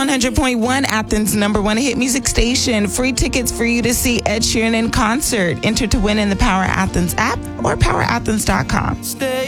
100.1, Athens' number one hit music station. Free tickets for you to see Ed Sheeran in concert. Enter to win in the Power Athens app or powerathens.com. Stay